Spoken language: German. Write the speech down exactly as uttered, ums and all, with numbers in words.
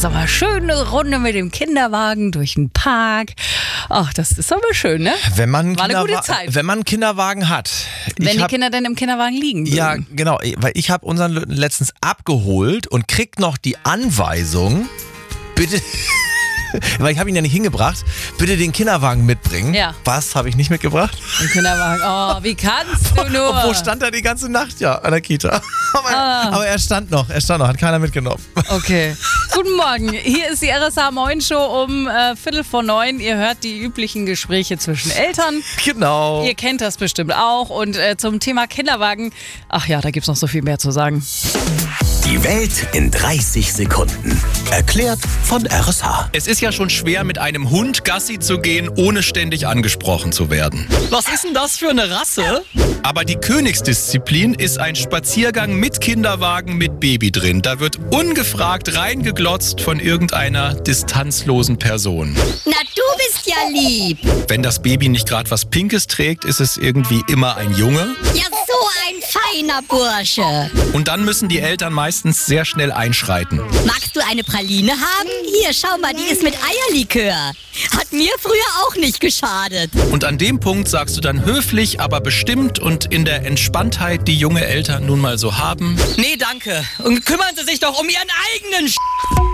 jetzt aber schön eine Runde mit dem Kinderwagen durch den Park. Ach, das ist aber schön, ne? Wenn man, War eine Kinderwa- gute Zeit. wenn man einen Kinderwagen hat. Wenn ich die hab, Kinder denn im Kinderwagen liegen würden. Ja, genau, weil ich habe unseren letztens abgeholt und krieg noch die Anweisung, bitte, weil ich habe ihn ja nicht hingebracht, bitte den Kinderwagen mitbringen. Ja. Was habe ich nicht mitgebracht? Im Kinderwagen. Oh, wie kannst du nur? Obwohl stand er die ganze Nacht ja an der Kita. Aber, Ah. aber er stand noch, er stand noch, hat keiner mitgenommen. Okay. Guten Morgen. Hier ist die R S H Moin Show um äh, Viertel vor neun. Ihr hört die üblichen Gespräche zwischen Eltern. Genau. Ihr kennt das bestimmt auch. Und äh, zum Thema Kinderwagen, ach ja, da gibt's noch so viel mehr zu sagen. Die Welt in dreißig Sekunden. Erklärt von R S H. Es ist ja schon schwer, mit einem Hund Gassi zu gehen, ohne ständig angesprochen zu werden. Was ist denn das für eine Rasse? Aber die Königsdisziplin ist ein Spaziergang mit Kinderwagen mit Baby drin. Da wird ungefragt reingeglotzt von irgendeiner distanzlosen Person. Na, du bist ja lieb. Wenn das Baby nicht gerade was Pinkes trägt, ist es irgendwie immer ein Junge. Ja, so ein feiner Bursche. Und dann müssen die Eltern meistens sehr schnell einschreiten. Magst du eine Praline haben? Hier, schau mal, die ist mit Eierlikör. Hat mir früher auch nicht geschadet. Und an dem Punkt sagst du dann höflich, aber bestimmt und in der Entspanntheit, die junge Eltern nun mal so haben: Nee, danke. Und kümmern Sie sich doch um Ihren eigenen Sch